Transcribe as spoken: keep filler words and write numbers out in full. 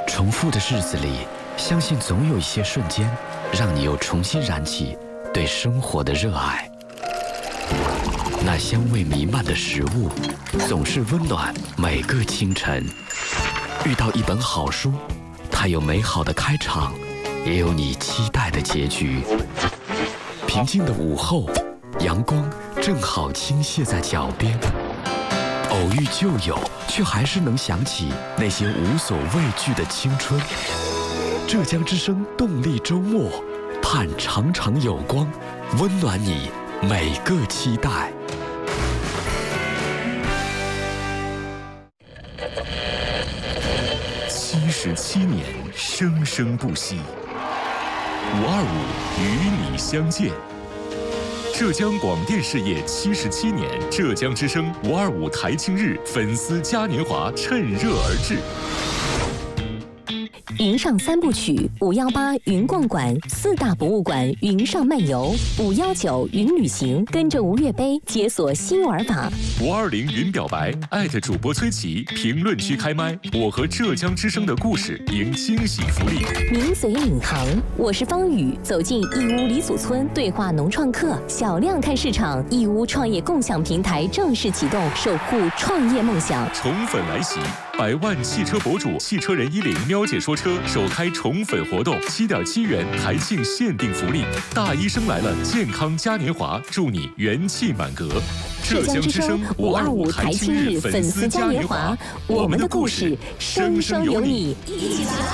重复的日子里，相信总有一些瞬间，让你又重新燃起对生活的热爱。那香味弥漫的食物，总是温暖每个清晨。遇到一本好书，它有美好的开场，也有你期待的结局。平静的午后，阳光正好倾泻在脚边。偶遇旧友，却还是能想起那些无所畏惧的青春。浙江之声动力周末，盼常常有光，温暖你每个期待。 七十七年，生生不息。五二五与你相见。浙江广电事业七十七年，浙江之声五二五台庆日粉丝嘉年华趁热而至。 云上三部曲：五幺八云逛馆、四大博物馆云上漫游，五幺九云旅行，跟着吴越杯解锁新玩法。 五二零云表白，艾特主播崔琦，评论区开麦，我和浙江之声的故事迎惊喜福利。 名嘴领航，我是方宇，走进义乌李祖村对话农创客，小量看市场。义乌创业共享平台正式启动，守护创业梦想。 宠粉来袭，百万汽车博主汽车人一领喵姐说车首开宠粉活动，七点七元台庆限定福利，大医生来了健康嘉年华，祝你元气满格。 浙江之声五二五台庆日粉丝嘉年华，我们的故事生生有你。